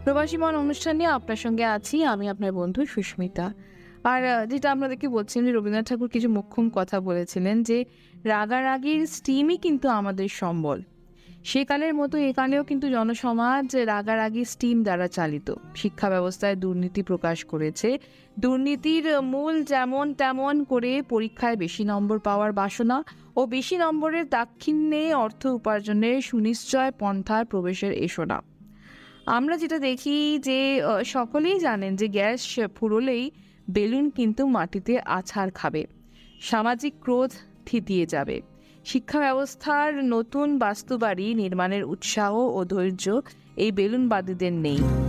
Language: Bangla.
প্রবাসী মন অনুষ্ঠান নিয়ে আপনার সঙ্গে আছি আমি, আপনার বন্ধু সুস্মিতা। আর যেটা আপনাদেরকে বলছিলাম যে রবীন্দ্রনাথ ঠাকুর কিছু মোক্ষম কথা বলেছিলেন যে রাগারাগির স্টিমই কিন্তু আমাদের সম্বল। সেকালের মতো একালেও কিন্তু জনসমাজ রাগারাগি স্টিম দ্বারা চালিত। শিক্ষা ব্যবস্থায় দুর্নীতি প্রকাশ করেছে। দুর্নীতির মূল যেমন তেমন করে পরীক্ষায় বেশি নম্বর পাওয়ার বাসনা ও বেশি নম্বরের দাক্ষিণ্যে অর্থ উপার্জনের সুনিশ্চয় পন্থার প্রবেশের এসোনা। আমরা যেটা দেখি যে সকলেই জানেন যে গ্যাস ফুরোলেই বেলুন কিন্তু মাটিতে আছাড় খাবে, সামাজিক ক্রোধ থিতিয়ে যাবে। শিক্ষা ব্যবস্থার নতুন বাস্তুবাড়ি নির্মাণের উৎসাহ ও ধৈর্য এই বেলুনবাদীদের নেই।